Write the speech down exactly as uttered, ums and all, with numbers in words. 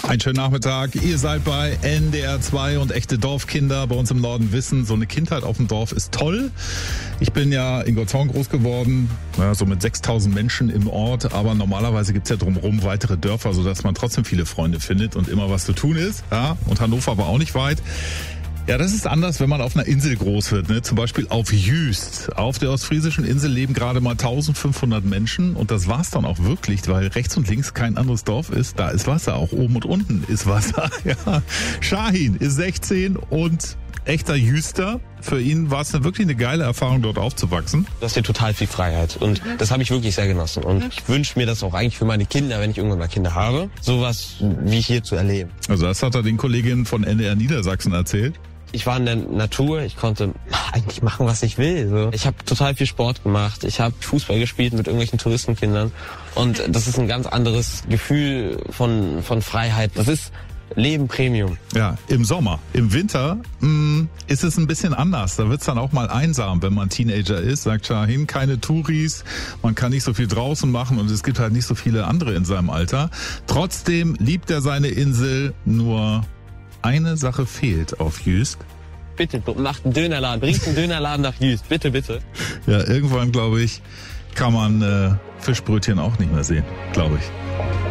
Einen schönen Nachmittag. Ihr seid bei N D R zwei und echte Dorfkinder bei uns im Norden wissen, so eine Kindheit auf dem Dorf ist toll. Ich bin ja in Gottorn groß geworden, ja, so mit sechstausend Menschen im Ort, aber normalerweise gibt's ja drumherum weitere Dörfer, sodass man trotzdem viele Freunde findet und immer was zu tun ist. Ja, und Hannover war auch nicht weit. Ja, das ist anders, wenn man auf einer Insel groß wird, ne? Zum Beispiel auf Jüst. Auf der ostfriesischen Insel leben gerade mal eintausendfünfhundert Menschen und das war's dann auch wirklich, weil rechts und links kein anderes Dorf ist. Da ist Wasser, auch oben und unten ist Wasser. Ja. Shahin ist sechzehn und echter Jüster. Für ihn war es eine, wirklich eine geile Erfahrung, dort aufzuwachsen. Du hast hier total viel Freiheit und das habe ich wirklich sehr genossen. Und ich wünsche mir das auch eigentlich für meine Kinder, wenn ich irgendwann mal Kinder habe, sowas wie hier zu erleben. Also das hat er den Kolleginnen von N D R Niedersachsen erzählt. Ich war in der Natur, ich konnte eigentlich machen, was ich will. So. Ich habe total viel Sport gemacht, ich habe Fußball gespielt mit irgendwelchen Touristenkindern und das ist ein ganz anderes Gefühl von, von Freiheit. Das ist Leben Premium. Ja, im Sommer. Im Winter mh, ist es ein bisschen anders. Da wird's dann auch mal einsam, wenn man Teenager ist. Sagt Shahin, keine Touris, man kann nicht so viel draußen machen und es gibt halt nicht so viele andere in seinem Alter. Trotzdem liebt er seine Insel, nur eine Sache fehlt auf Jüst. Bitte, macht einen Dönerladen, bringt einen Dönerladen nach Jüst, bitte, bitte. Ja, irgendwann, glaube ich, kann man äh, Fischbrötchen auch nicht mehr sehen, glaube ich.